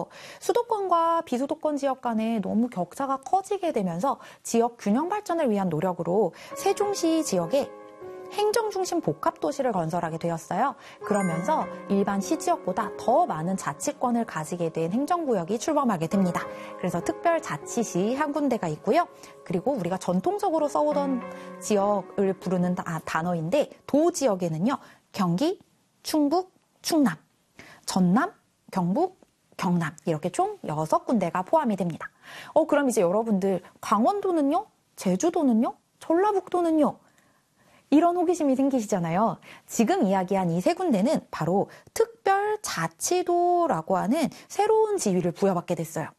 수도권과 비수도권 지역 간에 너무 격차가 커지게 되면서 지역 균형 발전을 위한 노력으로 세종시 지역에 행정중심 복합도시를 건설하게 되었어요. 그러면서 일반 시지역보다 더 많은 자치권을 가지게 된 행정구역이 출범하게 됩니다. 그래서 특별자치시 한 군데가 있고요. 그리고 우리가 전통적으로 써오던 지역을 부르는 단어인데 도지역에는요. 경기, 충북, 충남, 전남, 경북, 경남 이렇게 총 6군데가 포함이 됩니다. 그럼 이제 여러분들 강원도는요? 제주도는요? 전라북도는요? 이런 호기심이 생기시잖아요. 지금 이야기한 이 세 군데는 바로 특별자치도라고 하는 새로운 지위를 부여받게 됐어요.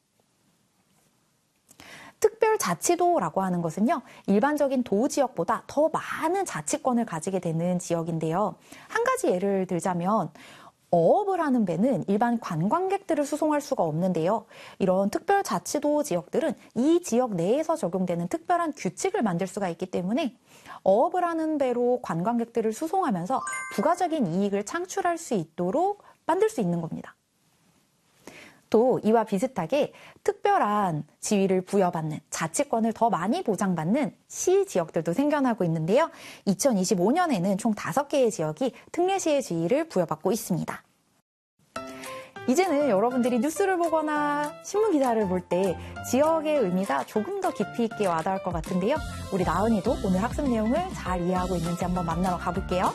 특별자치도라고 하는 것은요, 일반적인 도지역보다 더 많은 자치권을 가지게 되는 지역인데요. 한 가지 예를 들자면 어업을 하는 배는 일반 관광객들을 수송할 수가 없는데요. 이런 특별자치도 지역들은 이 지역 내에서 적용되는 특별한 규칙을 만들 수가 있기 때문에 어업을 하는 배로 관광객들을 수송하면서 부가적인 이익을 창출할 수 있도록 만들 수 있는 겁니다. 또 이와 비슷하게 특별한 지위를 부여받는 자치권을 더 많이 보장받는 시 지역들도 생겨나고 있는데요. 2025년에는 총 5개의 지역이 특례시의 지위를 부여받고 있습니다. 이제는 여러분들이 뉴스를 보거나 신문 기사를 볼 때 지역의 의미가 조금 더 깊이 있게 와닿을 것 같은데요. 우리 나은이도 오늘 학습 내용을 잘 이해하고 있는지 한번 만나러 가볼게요.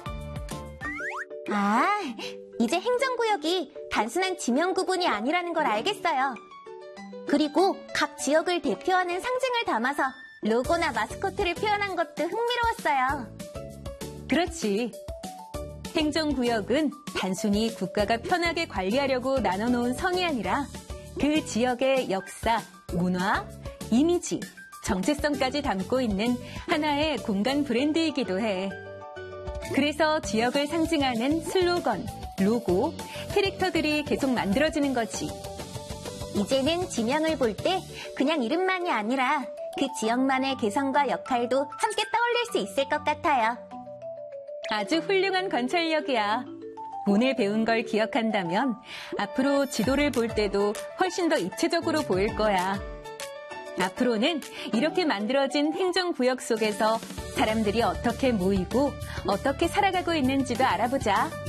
이제 행정구역이 단순한 지명 구분이 아니라는 걸 알겠어요. 그리고 각 지역을 대표하는 상징을 담아서 로고나 마스코트를 표현한 것도 흥미로웠어요. 그렇지. 행정구역은 단순히 국가가 편하게 관리하려고 나눠놓은 성이 아니라 그 지역의 역사, 문화, 이미지, 정체성까지 담고 있는 하나의 공간 브랜드이기도 해. 그래서 지역을 상징하는 슬로건, 로고, 캐릭터들이 계속 만들어지는 거지. 이제는 지명을 볼 때 그냥 이름만이 아니라 그 지역만의 개성과 역할도 함께 떠올릴 수 있을 것 같아요. 아주 훌륭한 관찰력이야. 오늘 배운 걸 기억한다면 앞으로 지도를 볼 때도 훨씬 더 입체적으로 보일 거야. 앞으로는 이렇게 만들어진 행정구역 속에서 사람들이 어떻게 모이고 어떻게 살아가고 있는지도 알아보자.